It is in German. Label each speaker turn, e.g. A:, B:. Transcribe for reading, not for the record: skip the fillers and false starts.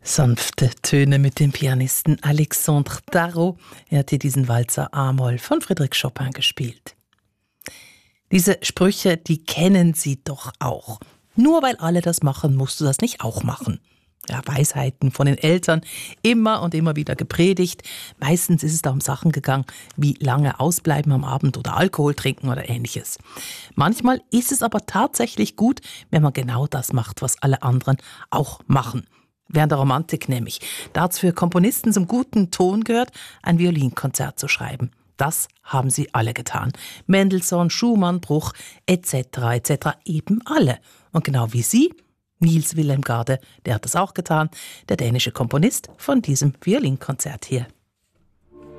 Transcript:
A: Sanfte Töne mit dem Pianisten Alexandre Darro. Er hat hier diesen Walzer A-Moll von Frédéric Chopin gespielt. Diese Sprüche, die kennen Sie doch auch. Nur weil alle das machen, musst du das nicht auch machen. Ja, Weisheiten von den Eltern, immer und immer wieder gepredigt. Meistens ist es da um Sachen gegangen, wie lange ausbleiben am Abend oder Alkohol trinken oder ähnliches. Manchmal ist es aber tatsächlich gut, wenn man genau das macht, was alle anderen auch machen. Während der Romantik nämlich. Da hat es für Komponisten zum guten Ton gehört, ein Violinkonzert zu schreiben. Das haben sie alle getan. Mendelssohn, Schumann, Bruch, etc., etc., eben alle. Und genau wie Sie, Niels Wilhelm Gade, der hat das auch getan, der dänische Komponist von diesem Violinkonzert hier.